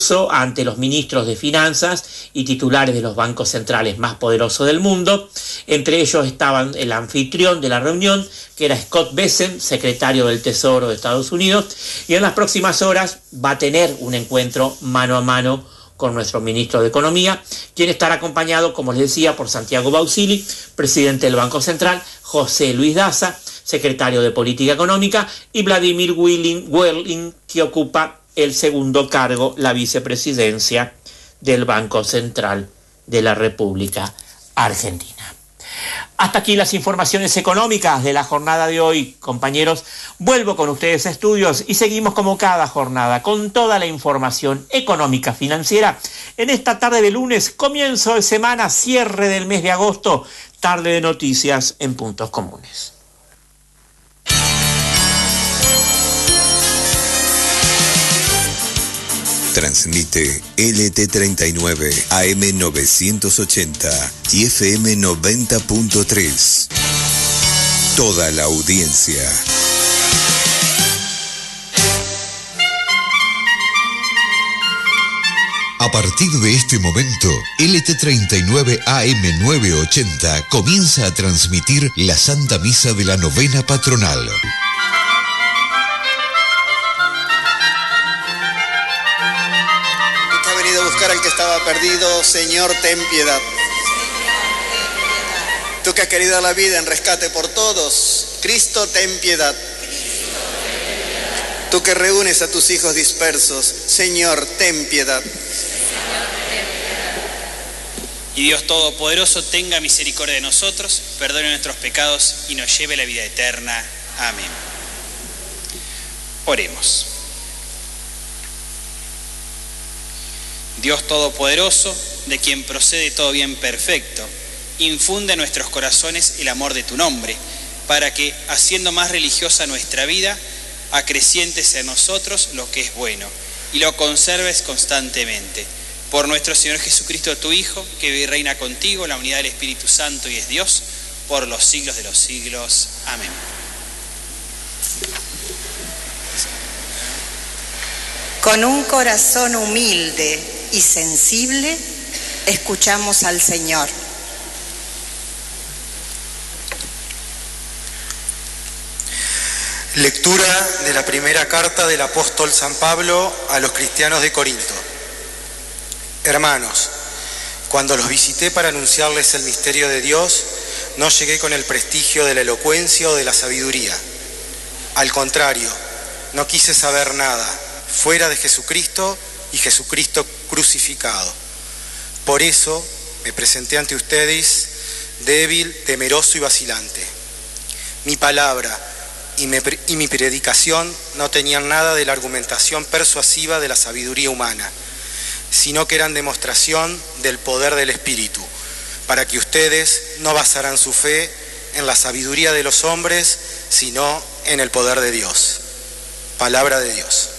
ante los ministros de finanzas y titulares de los bancos centrales más poderosos del mundo. Entre ellos estaban el anfitrión de la reunión, que era Scott Bessent, secretario del Tesoro de Estados Unidos, y en las próximas horas va a tener un encuentro mano a mano con nuestro ministro de Economía, quien estará acompañado, como les decía, por Santiago Bausili, presidente del Banco Central, José Luis Daza, secretario de Política Económica, y Vladimir Welling, que ocupa el segundo cargo, la vicepresidencia del Banco Central de la República Argentina. Hasta aquí las informaciones económicas de la jornada de hoy, compañeros. Vuelvo con ustedes a estudios y seguimos como cada jornada con toda la información económica financiera. En esta tarde de lunes, comienzo de semana, cierre del mes de agosto, tarde de noticias en Puntos Comunes. Transmite LT39 AM 980 y FM 90.3. Toda la audiencia. A partir de este momento, LT39 AM 980 comienza a transmitir la Santa Misa de la Novena Patronal. Al que estaba perdido, Señor, ten piedad. Tú que has querido dar la vida en rescate por todos, Cristo, ten piedad. Tú que reúnes a tus hijos dispersos, Señor, ten piedad. Y Dios Todopoderoso tenga misericordia de nosotros, perdone nuestros pecados y nos lleve a la vida eterna. Amén. Oremos. Dios Todopoderoso, de quien procede todo bien perfecto, infunde en nuestros corazones el amor de tu nombre, para que, haciendo más religiosa nuestra vida, acrecientes en nosotros lo que es bueno y lo conserves constantemente. Por nuestro Señor Jesucristo, tu Hijo, que vive y reina contigo en la unidad del Espíritu Santo y es Dios, por los siglos de los siglos. Amén. Con un corazón humilde y sensible, escuchamos al Señor. Lectura de la primera carta del apóstol San Pablo a los cristianos de Corinto. Hermanos, cuando los visité para anunciarles el misterio de Dios, no llegué con el prestigio de la elocuencia o de la sabiduría. Al contrario, no quise saber nada fuera de Jesucristo y Jesucristo crucificado. Por eso me presenté ante ustedes débil, temeroso y vacilante. Mi palabra y mi predicación no tenían nada de la argumentación persuasiva de la sabiduría humana, sino que eran demostración del poder del Espíritu, para que ustedes no basaran su fe en la sabiduría de los hombres, sino en el poder de Dios. Palabra de Dios.